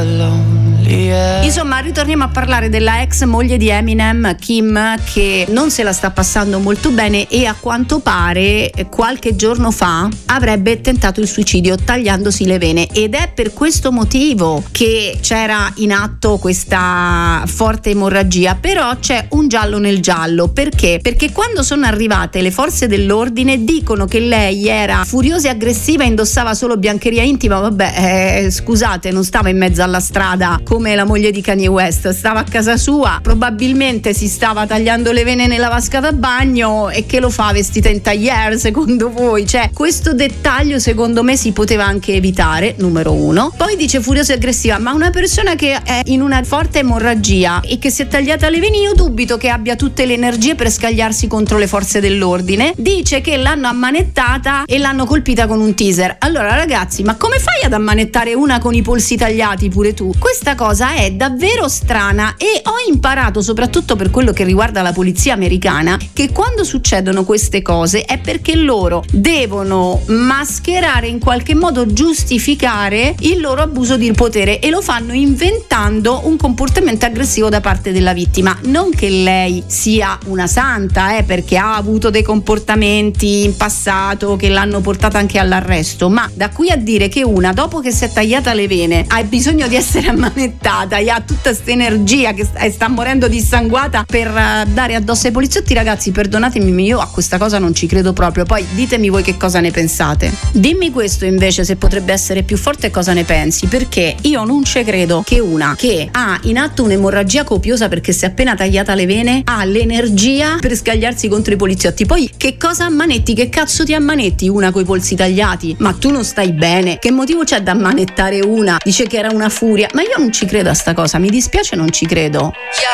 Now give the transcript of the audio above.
Insomma, ritorniamo a parlare della ex moglie di Eminem, Kim, che non se la sta passando molto bene e a quanto pare qualche giorno fa avrebbe tentato il suicidio tagliandosi le vene, ed è per questo motivo che c'era in atto questa forte emorragia. Però c'è un giallo nel giallo. Perché? Perché quando sono arrivate le forze dell'ordine dicono che lei era furiosa e aggressiva e indossava solo biancheria intima. Vabbè, scusate, non stava in mezzo alla strada come la moglie di Kanye West, stava a casa sua, probabilmente si stava tagliando le vene nella vasca da bagno. E che lo fa vestita in tailleur, secondo voi? Cioè, questo dettaglio secondo me si poteva anche evitare, numero uno. Poi dice furiosa e aggressiva, ma una persona che è in una forte emorragia e che si è tagliata le vene, io dubito che abbia tutte le energie per scagliarsi contro le forze dell'ordine. Dice che l'hanno ammanettata e l'hanno colpita con un teaser. Allora ragazzi, ma come fai ad ammanettare una con i polsi tagliati pure tu? Questa cosa è davvero strana, e ho imparato, soprattutto per quello che riguarda la polizia americana, che quando succedono queste cose è perché loro devono mascherare, in qualche modo giustificare il loro abuso di potere, e lo fanno inventando un comportamento aggressivo da parte della vittima. Non che lei sia una santa, perché ha avuto dei comportamenti in passato che l'hanno portata anche all'arresto, ma da qui a dire che una, dopo che si è tagliata le vene, ha bisogno di essere ammanettata e ha tutta questa energia che sta morendo dissanguata per dare addosso ai poliziotti, ragazzi, perdonatemi, io a questa cosa non ci credo proprio. Poi ditemi voi che cosa ne pensate. Dimmi questo invece, se potrebbe essere più forte, cosa ne pensi, perché io non ci credo che una che ha in atto un'emorragia copiosa perché si è appena tagliata le vene ha l'energia per scagliarsi contro i poliziotti. Poi che cosa ammanetti? Che cazzo ti ammanetti una coi polsi tagliati? Ma tu non stai bene? Che motivo c'è da ammanettare una? Dice che era una furia, ma io non ci credo a sta cosa, mi dispiace, non ci credo.